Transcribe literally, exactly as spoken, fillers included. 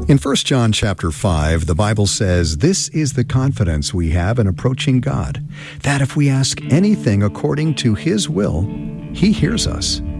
In First John chapter five, the Bible says, "This is the confidence we have in approaching God, that if we ask anything according to His will, He hears us."